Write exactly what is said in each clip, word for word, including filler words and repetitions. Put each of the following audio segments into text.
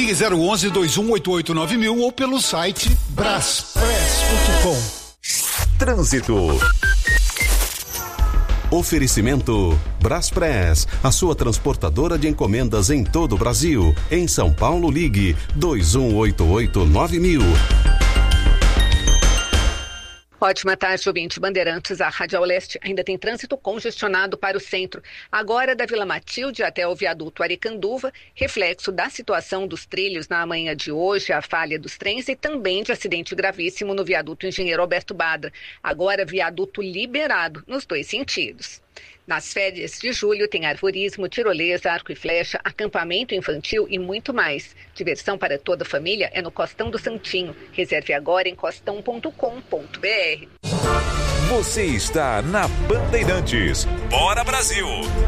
Ligue zero onze, dois um oito oito nove mil ou pelo site braspress ponto com. Trânsito. Oferecimento Braspress, a sua transportadora de encomendas em todo o Brasil. Em São Paulo, ligue dois um oito oito nove mil. Ótima tarde, ouvinte Bandeirantes. A Radial Leste ainda tem trânsito congestionado para o centro. Agora da Vila Matilde até o viaduto Aricanduva, reflexo da situação dos trilhos na manhã de hoje, a falha dos trens e também de acidente gravíssimo no viaduto Engenheiro Alberto Badra. Agora viaduto liberado nos dois sentidos. Nas férias de julho tem arvorismo, tirolesa, arco e flecha, acampamento infantil e muito mais. Diversão para toda a família é no Costão do Santinho. Reserve agora em costão ponto com ponto br. Você está na Bandeirantes. Bora Brasil!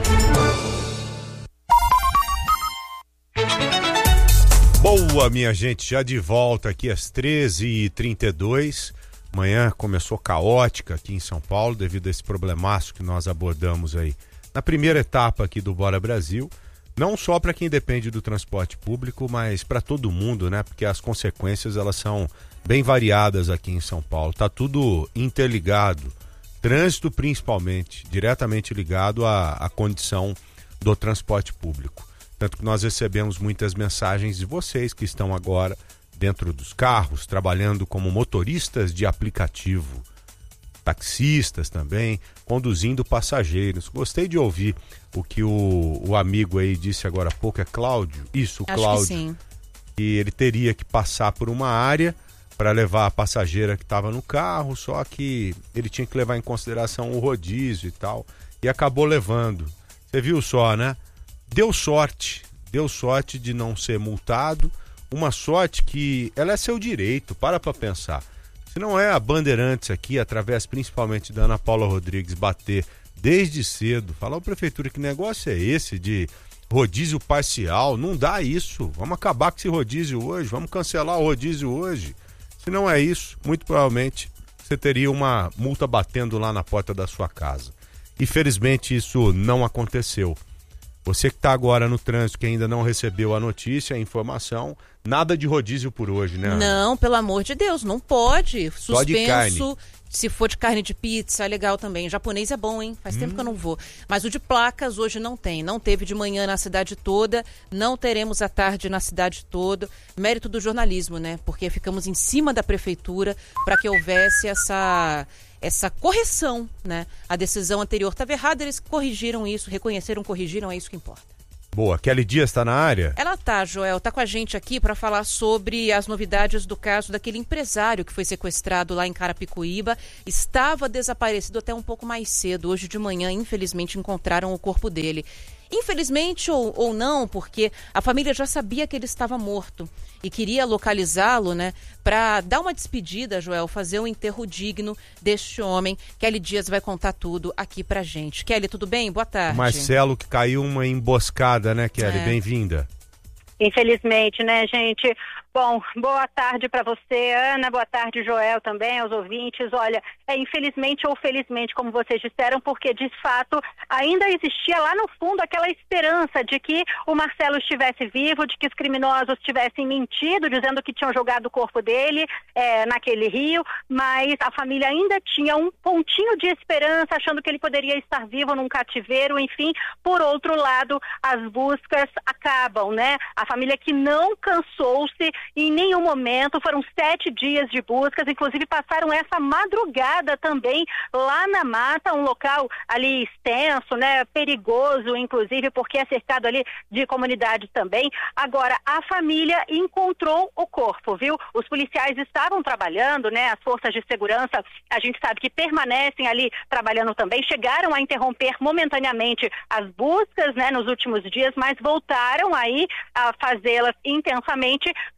Boa, minha gente, já de volta aqui às treze e trinta e dois. Manhã começou caótica aqui em São Paulo devido a esse problemaço que nós abordamos aí na primeira etapa aqui do Bora Brasil, não só para quem depende do transporte público, mas para todo mundo, né? Porque as consequências elas são bem variadas aqui em São Paulo. Tá tudo interligado, trânsito principalmente, diretamente ligado à, à condição do transporte público. Tanto que nós recebemos muitas mensagens de vocês que estão agora dentro dos carros, trabalhando como motoristas de aplicativo, taxistas também, conduzindo passageiros. Gostei de ouvir o que o, o amigo aí disse agora há pouco, é Cláudio? Isso, Acho Cláudio. que sim. E ele teria que passar por uma área para levar a passageira que estava no carro, só que ele tinha que levar em consideração o rodízio e tal, e acabou levando. Você viu só, né? Deu sorte, deu sorte de não ser multado. Uma sorte que ela é seu direito, para pra pensar. Se não é a Bandeirantes aqui, através principalmente da Ana Paula Rodrigues, bater desde cedo, falar, ô prefeitura, que negócio é esse de rodízio parcial? Não dá isso, vamos acabar com esse rodízio hoje, vamos cancelar o rodízio hoje. Se não é isso, muito provavelmente você teria uma multa batendo lá na porta da sua casa. Infelizmente isso não aconteceu. Você que está agora no trânsito, que ainda não recebeu a notícia, a informação, nada de rodízio por hoje, né? Não, pelo amor de Deus, não pode. Suspenso, só de carne. Se for de carne de pizza, é legal também. Japonês é bom, hein? Faz hum. tempo que eu não vou. Mas o de placas hoje não tem. Não teve de manhã na cidade toda, não teremos à tarde na cidade toda. Mérito do jornalismo, né? Porque ficamos em cima da prefeitura para que houvesse essa... essa correção, né? A decisão anterior estava errada, eles corrigiram isso, reconheceram, corrigiram, é isso que importa. Boa, Kelly Dias está na área? Ela tá, Joel, tá com a gente aqui para falar sobre as novidades do caso daquele empresário que foi sequestrado lá em Carapicuíba. Estava desaparecido até um pouco mais cedo. Hoje de manhã, infelizmente, encontraram o corpo dele. Infelizmente ou, ou não, porque a família já sabia que ele estava morto e queria localizá-lo, né, para dar uma despedida, Joel, fazer um enterro digno deste homem. Kelly Dias vai contar tudo aqui pra gente. Kelly, tudo bem? Boa tarde. Marcelo, que caiu uma emboscada, né, Kelly? É. Bem-vinda. Infelizmente, né, gente? Bom, boa tarde para você, Ana, boa tarde, Joel, também, aos ouvintes. Olha, é infelizmente ou felizmente, como vocês disseram, porque de fato ainda existia lá no fundo aquela esperança de que o Marcelo estivesse vivo, de que os criminosos tivessem mentido, dizendo que tinham jogado o corpo dele é, naquele rio, mas a família ainda tinha um pontinho de esperança, achando que ele poderia estar vivo num cativeiro, enfim. Por outro lado, as buscas acabam, né? A família que não cansou-se em nenhum momento, foram sete dias de buscas, inclusive passaram essa madrugada também lá na mata, um local ali extenso, né, perigoso, inclusive, porque é cercado ali de comunidades também. Agora, a família encontrou o corpo, viu? Os policiais estavam trabalhando, né, as forças de segurança, a gente sabe que permanecem ali trabalhando também, chegaram a interromper momentaneamente as buscas, né, nos últimos dias, mas voltaram aí a fazê-las intensamente.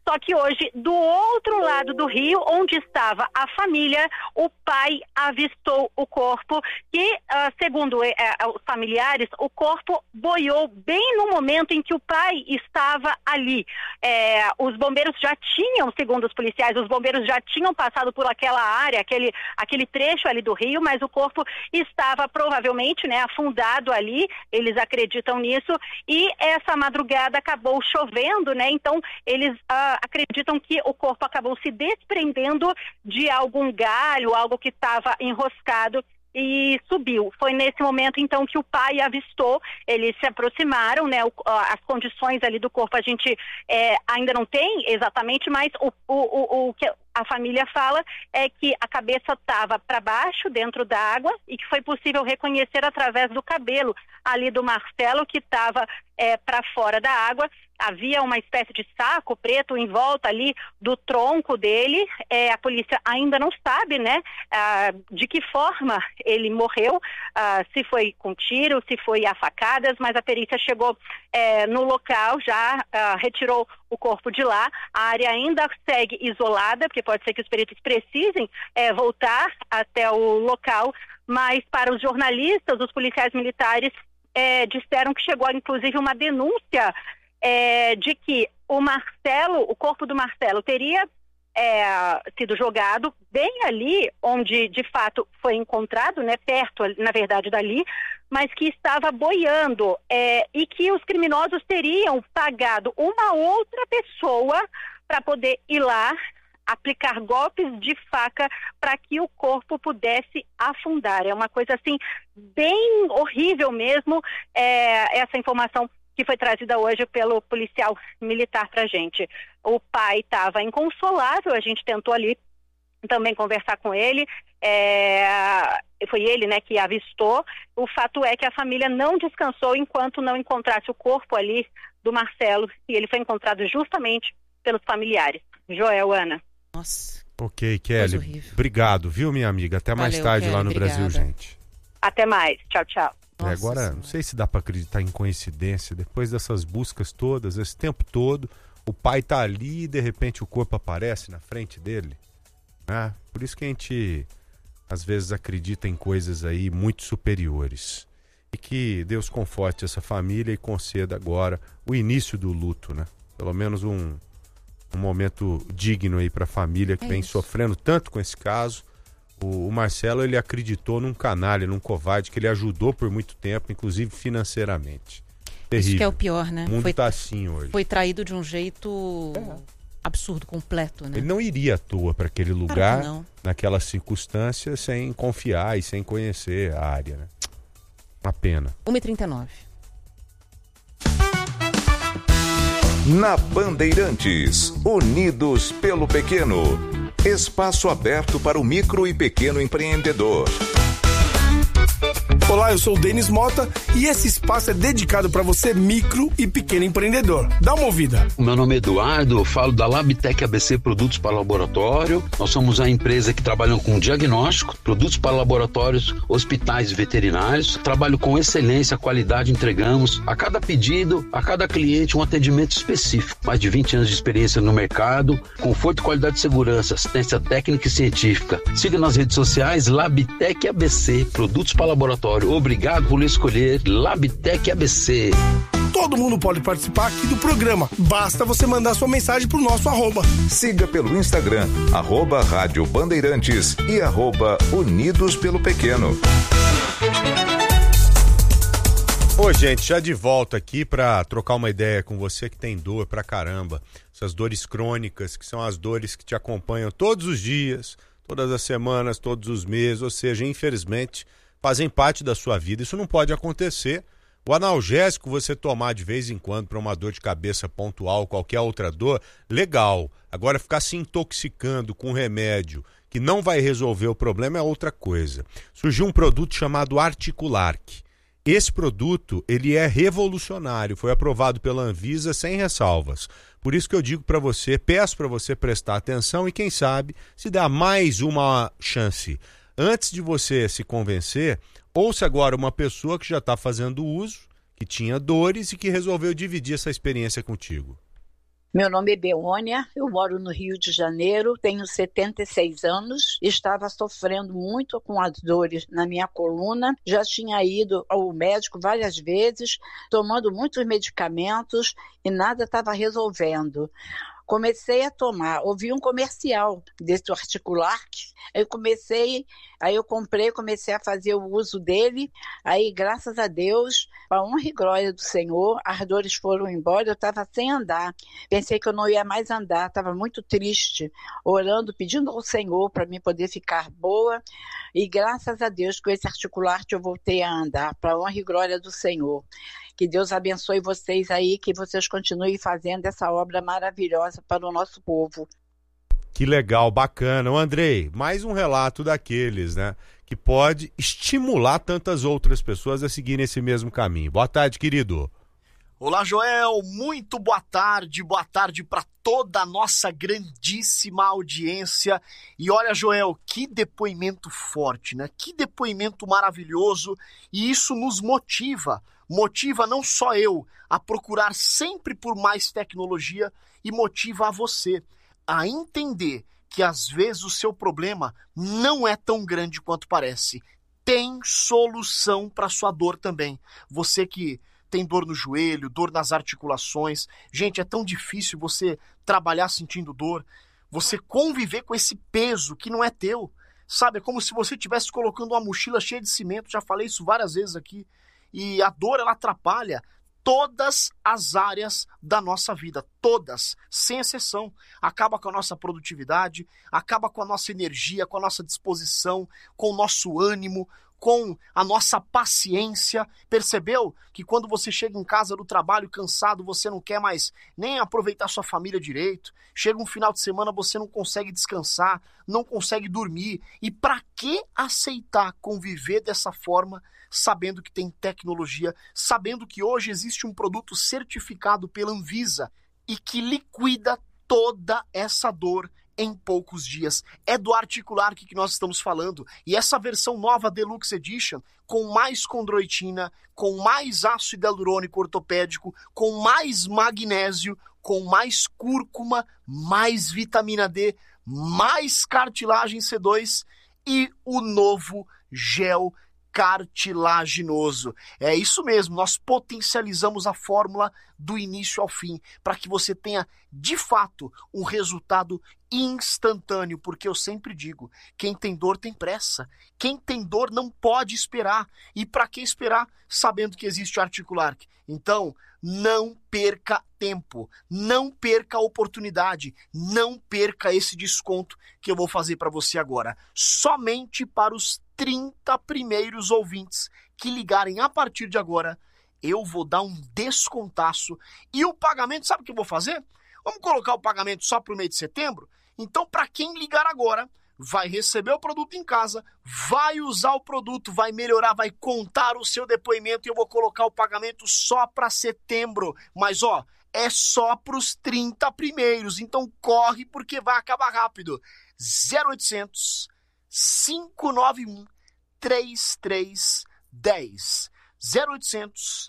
Só que hoje, do outro lado do rio, onde estava a família, o pai avistou o corpo que, uh, segundo uh, os familiares, o corpo boiou bem no momento em que o pai estava ali. É, os bombeiros já tinham, segundo os policiais, os bombeiros já tinham passado por aquela área, aquele, aquele trecho ali do rio, mas o corpo estava provavelmente, né, afundado ali, eles acreditam nisso, e essa madrugada acabou chovendo, né, então eles uh, acreditam que o corpo acabou se desprendendo de algum galho, algo que estava enroscado e subiu. Foi nesse momento, então, que o pai avistou, eles se aproximaram, né, o, as condições ali do corpo a gente é, ainda não tem exatamente, mas o, o, o, o que a família fala é que a cabeça estava para baixo, dentro da água, e que foi possível reconhecer através do cabelo ali do Marcelo, que estava é, para fora da água. Havia uma espécie de saco preto em volta ali do tronco dele. É, a polícia ainda não sabe, né, ah, de que forma ele morreu, ah, se foi com tiro, se foi a facadas, mas a perícia chegou é, no local, já ah, retirou o corpo de lá. A área ainda segue isolada, porque pode ser que os peritos precisem é, voltar até o local, mas para os jornalistas, os policiais militares é, disseram que chegou inclusive uma denúncia É, de que o Marcelo, o corpo do Marcelo teria é, sido jogado bem ali onde de fato foi encontrado, né, perto, na verdade, dali, mas que estava boiando é, e que os criminosos teriam pagado uma outra pessoa para poder ir lá aplicar golpes de faca para que o corpo pudesse afundar. É uma coisa assim bem horrível mesmo, é, essa informação que foi trazida hoje pelo policial militar para a gente. O pai estava inconsolável, a gente tentou ali também conversar com ele, é, foi ele, né, que avistou. O fato é que a família não descansou enquanto não encontrasse o corpo ali do Marcelo, e ele foi encontrado justamente pelos familiares. Joel, Ana. Nossa. Ok, Kelly. Obrigado, viu, minha amiga? Até mais Valeu, tarde Kelly, lá no obrigada. Brasil, gente. Até mais. Tchau, tchau. É, agora, não sei se dá para acreditar em coincidência, depois dessas buscas todas, esse tempo todo, o pai tá ali e de repente o corpo aparece na frente dele, né? Por isso que a gente às vezes acredita em coisas aí muito superiores. E que Deus conforte essa família e conceda agora o início do luto, né? Pelo menos um, um momento digno aí para a família que é vem isso. sofrendo tanto com esse caso. O, o Marcelo, ele acreditou num canalha, num covarde que ele ajudou por muito tempo, inclusive financeiramente. Terrível. Isso que é o pior, né? O mundo foi, tá assim hoje. Foi traído de um jeito é. absurdo, completo, né? Ele não iria à toa para aquele lugar, claro, naquela circunstância, sem confiar e sem conhecer a área, né? Uma pena. uma e trinta e nove. Na Bandeirantes, unidos pelo pequeno. Espaço aberto para o micro e pequeno empreendedor. Olá, eu sou o Denis Mota e esse espaço é dedicado para você, micro e pequeno empreendedor. Dá uma ouvida. O meu nome é Eduardo, eu falo da Labtec A B C Produtos para Laboratório. Nós somos a empresa que trabalha com diagnóstico, produtos para laboratórios, hospitais e veterinários. Trabalho com excelência, qualidade, entregamos a cada pedido, a cada cliente um atendimento específico. Mais de vinte anos de experiência no mercado, conforto, qualidade e segurança, assistência técnica e científica. Siga nas redes sociais Labtec A B C Produtos para Laboratório. Obrigado por escolher Labtec A B C. Todo mundo pode participar aqui do programa. Basta você mandar sua mensagem pro nosso arroba. Siga pelo Instagram, arroba Rádio Bandeirantes e arroba Unidos pelo Pequeno. Ô, gente, já de volta aqui para trocar uma ideia com você que tem dor pra caramba. Essas dores crônicas, que são as dores que te acompanham todos os dias, todas as semanas, todos os meses, ou seja, infelizmente, fazem parte da sua vida. Isso não pode acontecer. O analgésico você tomar de vez em quando para uma dor de cabeça pontual, qualquer outra dor, legal. Agora ficar se intoxicando com remédio que não vai resolver o problema é outra coisa. Surgiu um produto chamado Articularc. Esse produto, ele é revolucionário, foi aprovado pela Anvisa sem ressalvas. Por isso que eu digo para você, peço para você prestar atenção e quem sabe se dá mais uma chance. Antes de você se convencer, ouça agora uma pessoa que já está fazendo uso, que tinha dores e que resolveu dividir essa experiência contigo. Meu nome é Beônia, eu moro no Rio de Janeiro, tenho setenta e seis anos, estava sofrendo muito com as dores na minha coluna, já tinha ido ao médico várias vezes, tomando muitos medicamentos e nada estava resolvendo. Comecei a tomar, ouvi um comercial desse articular, aí eu comecei, aí eu comprei, comecei a fazer o uso dele, aí graças a Deus, para honra e glória do Senhor, as dores foram embora, eu estava sem andar, pensei que eu não ia mais andar, estava muito triste, orando, pedindo ao Senhor para mim poder ficar boa, e graças a Deus com esse articular eu voltei a andar, para honra e glória do Senhor. Que Deus abençoe vocês aí, que vocês continuem fazendo essa obra maravilhosa para o nosso povo. Que legal, bacana. O Andrei, mais um relato daqueles, né? Que pode estimular tantas outras pessoas a seguirem esse mesmo caminho. Boa tarde, querido. Olá, Joel. Muito boa tarde. Boa tarde para toda a nossa grandíssima audiência. E olha, Joel, que depoimento forte, né? Que depoimento maravilhoso. E isso nos motiva. Motiva não só eu a procurar sempre por mais tecnologia e motiva a você a entender que às vezes o seu problema não é tão grande quanto parece. Tem solução para sua dor também. Você que tem dor no joelho, dor nas articulações. Gente, é tão difícil você trabalhar sentindo dor. Você conviver com esse peso que não é teu. Sabe, é como se você estivesse colocando uma mochila cheia de cimento. Já falei isso várias vezes aqui. E a dor, ela atrapalha todas as áreas da nossa vida, todas, sem exceção. Acaba com a nossa produtividade, acaba com a nossa energia, com a nossa disposição, com o nosso ânimo, com a nossa paciência. Percebeu que quando você chega em casa do trabalho cansado, você não quer mais nem aproveitar sua família direito? Chega um final de semana, você não consegue descansar, não consegue dormir. E para que aceitar conviver dessa forma, sabendo que tem tecnologia, sabendo que hoje existe um produto certificado pela Anvisa e que liquida toda essa dor em poucos dias? É do articular que nós estamos falando. E essa versão nova Deluxe Edition, com mais condroitina, com mais ácido hialurônico ortopédico, com mais magnésio, com mais cúrcuma, mais vitamina D, mais cartilagem C dois e o novo gel cartilaginoso. É isso mesmo, nós potencializamos a fórmula do início ao fim, para que você tenha, de fato, um resultado instantâneo, porque eu sempre digo, quem tem dor tem pressa, quem tem dor não pode esperar, e para que esperar, sabendo que existe o Articular? Então, não perca tempo, não perca a oportunidade, não perca esse desconto que eu vou fazer para você agora, somente para os trinta primeiros ouvintes que ligarem a partir de agora, eu vou dar um descontaço. E o pagamento, sabe o que eu vou fazer? Vamos colocar o pagamento só para o mês de setembro? Então, para quem ligar agora, vai receber o produto em casa, vai usar o produto, vai melhorar, vai contar o seu depoimento e eu vou colocar o pagamento só para setembro. Mas, ó, é só para os trinta primeiros, então corre porque vai acabar rápido. zero oitocentos, cinco nove um, três três um zero. zero oitocentos,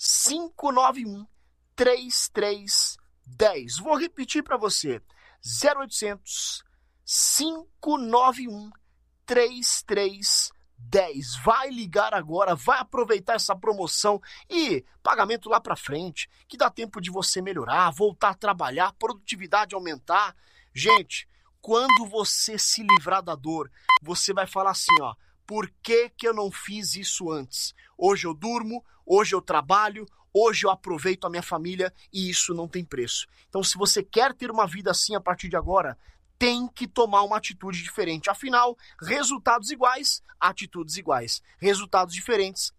cinco nove um, três três um zero. Vou repetir para você. zero oitocentos, cinco nove um, três três um zero. Vai ligar agora, vai aproveitar essa promoção e pagamento lá para frente, que dá tempo de você melhorar, voltar a trabalhar, produtividade aumentar. Gente, quando você se livrar da dor, você vai falar assim, ó, por que que eu não fiz isso antes? Hoje eu durmo, hoje eu trabalho, hoje eu aproveito a minha família e isso não tem preço. Então, se você quer ter uma vida assim a partir de agora, tem que tomar uma atitude diferente. Afinal, resultados iguais, atitudes iguais. Resultados diferentes,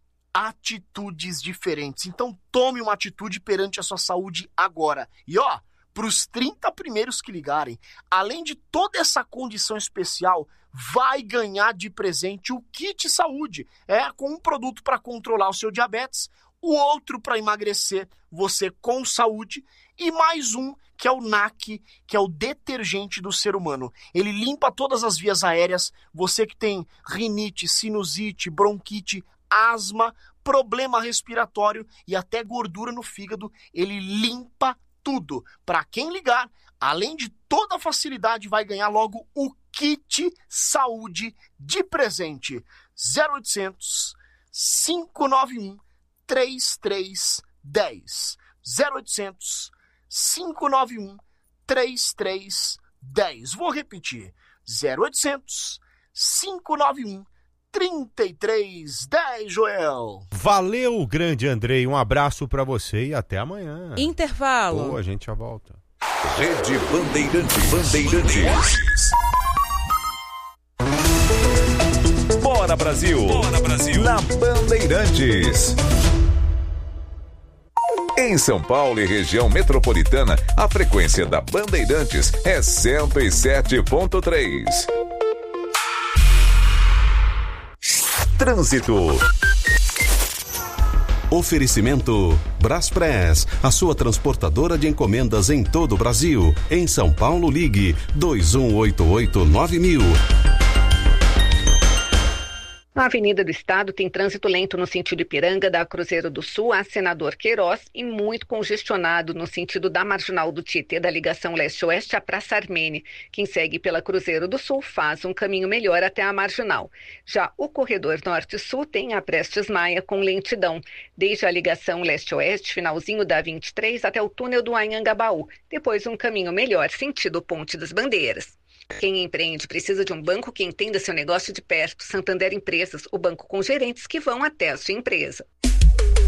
atitudes diferentes. Então, tome uma atitude perante a sua saúde agora. E ó, para os trinta primeiros que ligarem, além de toda essa condição especial, vai ganhar de presente o kit saúde. É, com um produto para controlar o seu diabetes, o outro para emagrecer, você com saúde, e mais um que é o N A C, que é o detergente do ser humano. Ele limpa todas as vias aéreas, você que tem rinite, sinusite, bronquite, asma, problema respiratório e até gordura no fígado, ele limpa tudo. Para quem ligar, além de toda a facilidade, vai ganhar logo o kit saúde de presente. zero oitocentos, cinco nove um, três três um zero. zero oitocentos, cinco nove um, três três um zero. Vou repetir. zero oitocentos, cinco nove um, três três um zero, Joel. Valeu, grande Andrei. Um abraço pra você e até amanhã. Intervalo. Pô, a gente já volta. Rede Bandeirantes. Bandeirantes. Bora Brasil. Bora Brasil. Na Bandeirantes. Em São Paulo e região metropolitana, a frequência da Bandeirantes é cento e sete ponto três. Trânsito. Oferecimento Braspress, a sua transportadora de encomendas em todo o Brasil. Em São Paulo, ligue dois um oito oito nove mil. Na Avenida do Estado tem trânsito lento no sentido Ipiranga, da Cruzeiro do Sul a Senador Queiroz e muito congestionado no sentido da Marginal do Tietê, da ligação leste-oeste à Praça Armênia. Quem segue pela Cruzeiro do Sul faz um caminho melhor até a Marginal. Já o corredor norte-sul tem a Prestes Maia com lentidão, desde a ligação leste-oeste, finalzinho da vinte e três, até o túnel do Anhangabaú. Depois um caminho melhor sentido Ponte das Bandeiras. Quem empreende precisa de um banco que entenda seu negócio de perto. Santander Empresas, o banco com gerentes que vão até a sua empresa.